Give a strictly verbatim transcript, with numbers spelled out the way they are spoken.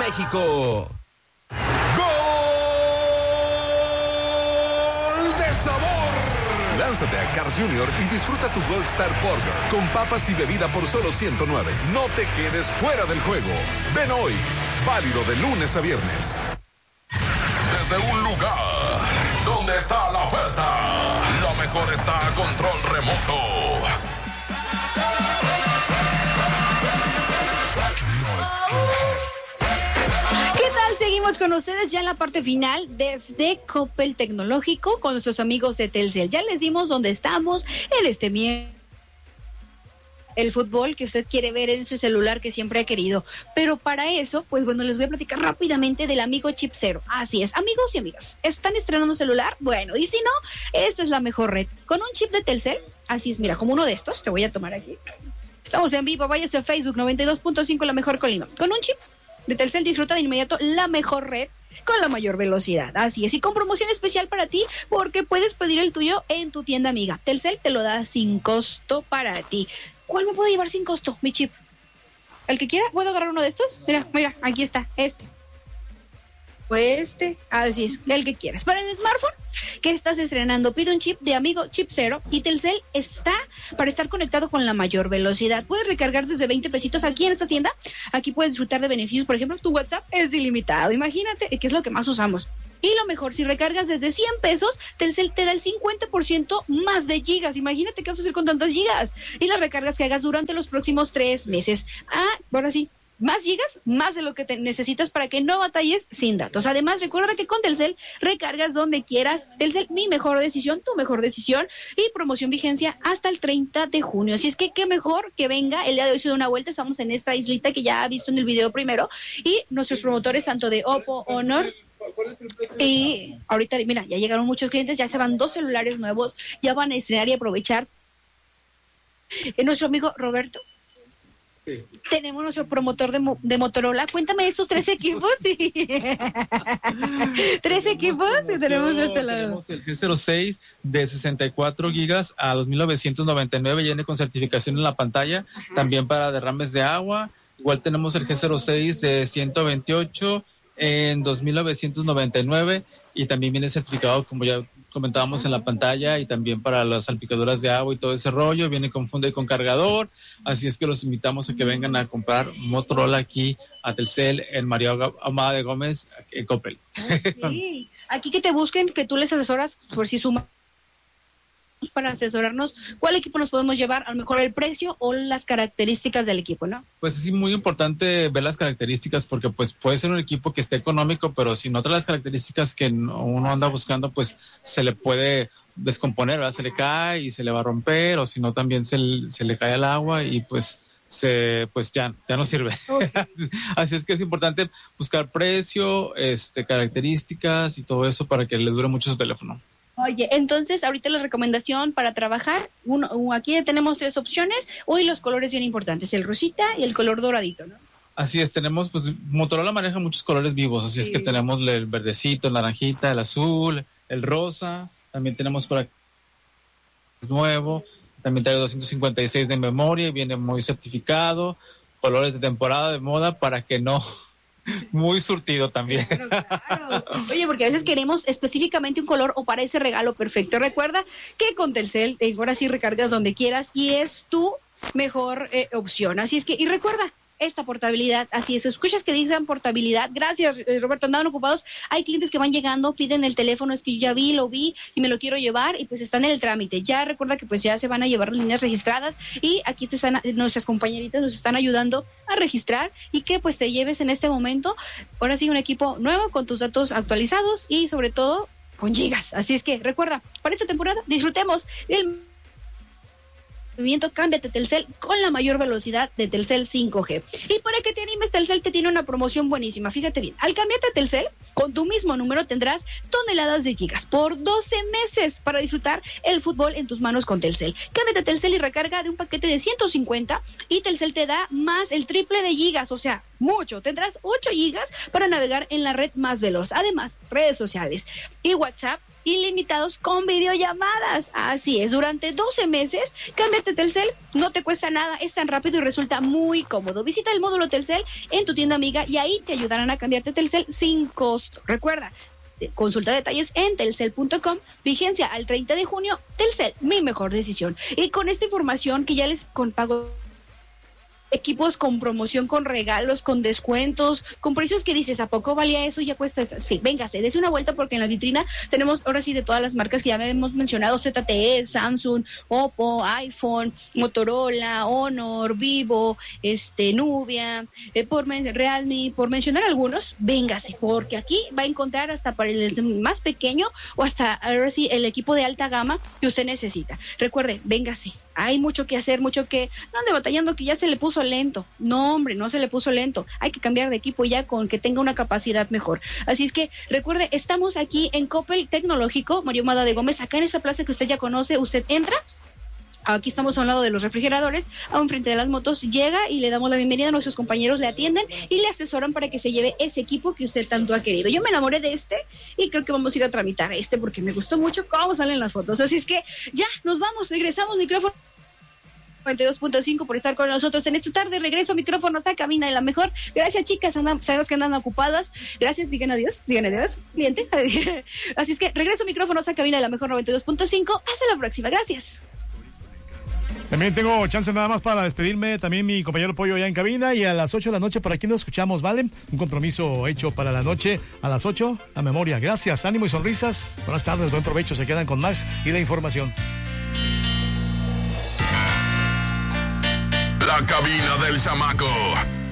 México. Lánzate a Cars Junior y disfruta tu Gold Star Burger con papas y bebida por solo ciento nueve. No te quedes fuera del juego. Ven hoy. Válido de lunes a viernes. Desde un lugar donde está la oferta, lo mejor está a control remoto. ¿Qué tal? Seguimos con ustedes ya en la parte final desde Coppel Tecnológico con nuestros amigos de Telcel. Ya les dimos dónde estamos en este miércoles. El fútbol que usted quiere ver en ese celular que siempre ha querido. Pero para eso, pues bueno, les voy a platicar rápidamente del amigo Chip Cero. Así es, amigos y amigas, ¿están estrenando celular? Bueno, y si no, esta es la mejor red. Con un chip de Telcel, así es, mira, como uno de estos, te voy a tomar aquí. Estamos en vivo, váyase a Facebook, noventa y dos punto cinco, la mejor Colima. Con un chip de Telcel disfruta de inmediato la mejor red con la mayor velocidad. Así es, y con promoción especial para ti, porque puedes pedir el tuyo en tu tienda amiga. Telcel te lo da sin costo para ti. ¿Cuál me puedo llevar sin costo? Mi chip. ¿El que quiera? ¿Puedo agarrar uno de estos? Mira, mira, aquí está, este. Pues este, así es, el que quieras. Para el smartphone que estás estrenando, pide un chip de amigo Chip Cero y Telcel está para estar conectado con la mayor velocidad. Puedes recargar desde veinte pesitos aquí en esta tienda. Aquí puedes disfrutar de beneficios, por ejemplo, tu WhatsApp es ilimitado. Imagínate, que es lo que más usamos. Y lo mejor, si recargas desde cien pesos, Telcel te da el cincuenta por ciento más de gigas. Imagínate qué vas a hacer con tantas gigas. Y las recargas que hagas durante los próximos tres meses. Ah, ahora sí. Más gigas, más de lo que te necesitas para que no batalles sin datos. Además, recuerda que con Telcel recargas donde quieras. Telcel, mi mejor decisión, tu mejor decisión. Y promoción vigencia hasta el treinta de junio. Así es que qué mejor que venga. El día de hoy se da una vuelta. Estamos en esta islita que ya ha visto en el video primero. Y nuestros promotores, tanto de Oppo, Honor, y ahorita, mira, ya llegaron muchos clientes. Ya se van dos celulares nuevos. Ya van a estrenar y aprovechar. Eh, nuestro amigo Roberto. Sí. Tenemos nuestro promotor de, mo- de Motorola. Cuéntame de estos tres equipos. Sí. ¿Tres equipos que tenemos de este lado? Tenemos el G cero seis de sesenta y cuatro gigas a dos mil novecientos noventa y nueve, viene con certificación en la pantalla. Ajá. También para derrames de agua. Igual tenemos el G cero seis de ciento veintiocho en dos mil novecientos noventa y nueve y también viene certificado, como ya comentábamos, en la pantalla, y también para las salpicaduras de agua y todo ese rollo. Viene con funda y con cargador. Así es que los invitamos a que vengan a comprar Motorola aquí a Telcel en María Ahumada de Gómez, en Coppel. Okay. Aquí que te busquen, que tú les asesoras por si suma para asesorarnos cuál equipo nos podemos llevar, a lo mejor el precio o las características del equipo, ¿no? Pues sí, muy importante ver las características, porque pues puede ser un equipo que esté económico, pero si no trae las características que uno anda buscando, pues se le puede descomponer, ¿verdad? Se le cae y se le va a romper, o si no también se, se le cae al agua y pues se pues ya, ya no sirve. Okay. Así es que es importante buscar precio, este, características y todo eso para que le dure mucho su teléfono. Oye, entonces ahorita la recomendación para trabajar, uno, aquí tenemos tres opciones. Hoy los colores bien importantes, el rosita y el color doradito, ¿no? Así es, tenemos, pues Motorola maneja muchos colores vivos, así sí. Es que tenemos el verdecito, el naranjita, el azul, el rosa, también tenemos por aquí nuevo, también trae doscientos cincuenta y seis de memoria y viene muy certificado, colores de temporada, de moda, para que no... Muy surtido también. Claro, claro. Oye, porque a veces queremos específicamente un color o para ese regalo perfecto. Recuerda que con Telcel, eh, ahora sí recargas donde quieras y es tu mejor eh, opción. Así es que, y recuerda, esta portabilidad, así es, escuchas que dicen portabilidad, gracias eh, Roberto, andaban ocupados, hay clientes que van llegando, piden el teléfono, es que yo ya vi, lo vi y me lo quiero llevar y pues están en el trámite, ya recuerda que pues ya se van a llevar las líneas registradas y aquí te están, nuestras compañeritas nos están ayudando a registrar y que pues te lleves en este momento, ahora sí un equipo nuevo con tus datos actualizados y sobre todo con gigas, así es que recuerda, para esta temporada disfrutemos el movimiento, cámbiate Telcel con la mayor velocidad de Telcel cinco G. Y para que te animes, Telcel te tiene una promoción buenísima. Fíjate bien, al cambiarte a Telcel, con tu mismo número tendrás toneladas de gigas por doce meses para disfrutar el fútbol en tus manos con Telcel. Cámbiate a Telcel y recarga de un paquete de ciento cincuenta y Telcel te da más el triple de gigas, o sea, mucho. Tendrás ocho gigas para navegar en la red más veloz. Además, redes sociales y WhatsApp ilimitados con videollamadas. Así es, durante doce meses, cámbiate Telcel, no te cuesta nada, es tan rápido y resulta muy cómodo. Visita el módulo Telcel en tu tienda amiga y ahí te ayudarán a cambiarte Telcel sin costo. Recuerda, consulta detalles en telcel punto com, vigencia al treinta de junio. Telcel, mi mejor decisión. Y con esta información que ya les pago equipos con promoción, con regalos, con descuentos, con precios que dices, ¿a poco valía eso? Ya cuesta eso. Sí, véngase, dese una vuelta porque en la vitrina tenemos ahora sí de todas las marcas que ya hemos mencionado, Z T E, Samsung, Oppo, iPhone, Motorola, Honor, Vivo, este, Nubia, eh, por men- Realme, por mencionar algunos, véngase, porque aquí va a encontrar hasta para el más pequeño o hasta ahora sí el equipo de alta gama que usted necesita. Recuerde, véngase, hay mucho que hacer, mucho que, no ande batallando que ya se le puso lento. No, hombre, no se le puso lento. Hay que cambiar de equipo ya con que tenga una capacidad mejor. Así es que recuerde, estamos aquí en Coppel Tecnológico, Mario Mada de Gómez, acá en esta plaza que usted ya conoce. Usted entra, aquí estamos a un lado de los refrigeradores, a un frente de las motos, llega y le damos la bienvenida, a nuestros compañeros le atienden y le asesoran para que se lleve ese equipo que usted tanto ha querido. Yo me enamoré de este y creo que vamos a ir a tramitar este porque me gustó mucho cómo salen las fotos. Así es que ya nos vamos, regresamos, micrófono noventa y dos punto cinco por estar con nosotros en esta tarde. Regreso micrófonos a cabina de la mejor. Gracias, chicas, andan, sabemos que andan ocupadas. Gracias, digan adiós, digan adiós, cliente. Así es que regreso micrófonos a cabina de la mejor noventa y dos punto cinco. Hasta la próxima, gracias. También tengo chance nada más para despedirme, también mi compañero Pollo allá en cabina, y a las ocho de la noche por aquí nos escuchamos, ¿vale? Un compromiso hecho para la noche, a las ocho, la memoria. Gracias, ánimo y sonrisas. Buenas tardes, buen provecho, se quedan con Max y la información. La cabina del chamaco.